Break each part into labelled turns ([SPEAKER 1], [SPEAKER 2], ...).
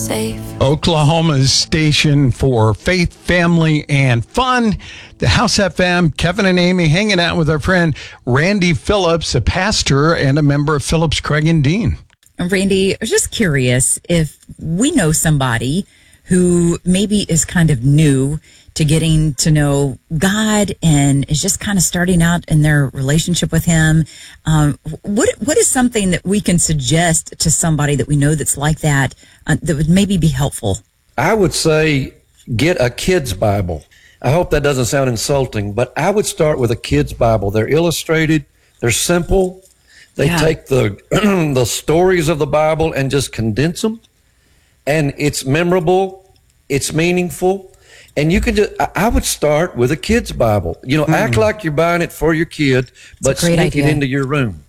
[SPEAKER 1] safe.
[SPEAKER 2] Oklahoma's station for faith, family, and fun. The House FM, Kevin and Amy hanging out with our friend Randy Phillips, a pastor and a member of Phillips, Craig and Dean.
[SPEAKER 3] Randy, I was just curious if we know somebody who maybe is kind of new to getting to know God and is just kind of starting out in their relationship with Him. What is something that we can suggest to somebody that we know that's like that, that would maybe be helpful?
[SPEAKER 4] I would say get a kid's Bible. I hope that doesn't sound insulting, but I would start with a kid's Bible. They're illustrated. They're simple. They take the the stories of the Bible and just condense them. And it's memorable. It's meaningful. And you can just, I would start with a kid's Bible. You know, act like you're buying it for your kid, but sneak it into your room.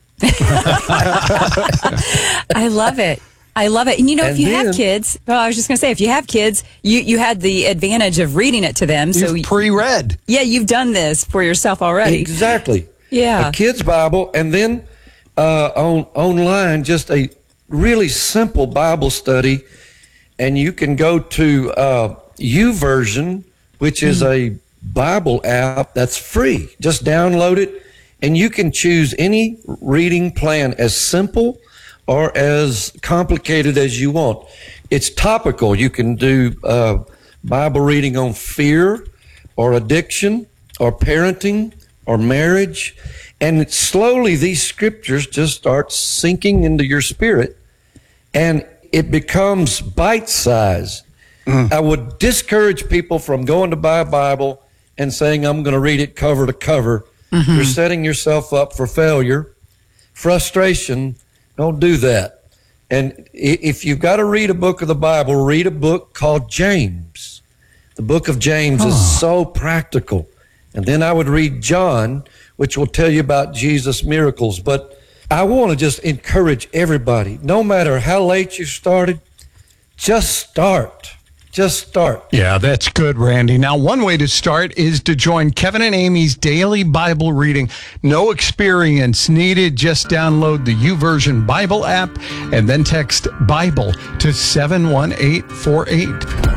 [SPEAKER 3] I love it. I love it. And you know, if you have kids, well, I was just going to say, if you have kids, you had the advantage of reading it to them. So
[SPEAKER 2] you've pre-read.
[SPEAKER 3] Yeah, you've done this for yourself already.
[SPEAKER 4] Exactly.
[SPEAKER 3] Yeah.
[SPEAKER 4] A kid's Bible, and then online, just a really simple Bible study. And you can go to YouVersion, which is a Bible app that's free. Just download it, and you can choose any reading plan as simple or as complicated as you want. It's topical. You can do Bible reading on fear or addiction or parenting or marriage. And slowly these scriptures just start sinking into your spirit, and it becomes bite-sized. I would discourage people from going to buy a Bible and saying, I'm going to read it cover to cover. You're setting yourself up for failure, frustration. Don't do that. And if you've got to read a book of the Bible, read a book called James. The book of James is so practical. And then I would read John, which will tell you about Jesus' miracles. But I want to just encourage everybody, no matter how late you started, just start. Just start.
[SPEAKER 2] Yeah, that's good, Randy. Now, one way to start is to join Kevin and Amy's daily Bible reading. No experience needed. Just download the YouVersion Bible app and then text Bible to 71848.